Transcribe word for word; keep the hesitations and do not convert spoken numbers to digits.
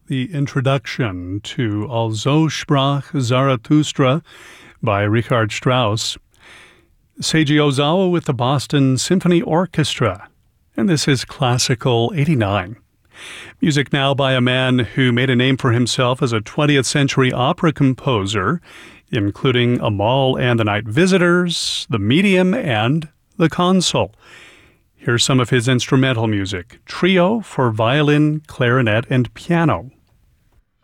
the introduction to Also sprach Zarathustra by Richard Strauss. Seiji Ozawa with the Boston Symphony Orchestra, and this is Classical eighty-nine. Music now by a man who made a name for himself as a twentieth century opera composer, including Amal and the Night Visitors, The Medium, and The Consul. Here's some of his instrumental music: Trio for violin, clarinet, and piano.